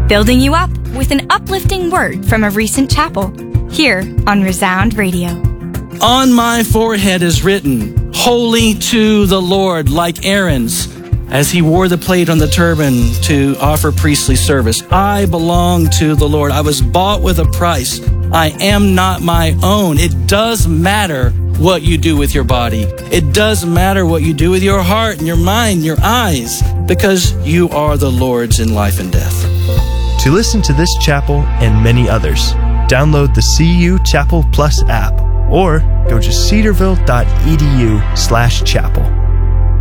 building you up with an uplifting word from a recent chapel, here on Resound Radio. On my forehead is written, Holy to the Lord, like Aaron's, as he wore the plate on the turban to offer priestly service. I belong to the Lord. I was bought with a price. I am not my own. It does matter what you do with your body. It does matter what you do with your heart and your mind, your eyes, because you are the Lord's in life and death. To listen to this chapel and many others, download the CU Chapel Plus app or go to cedarville.edu/chapel.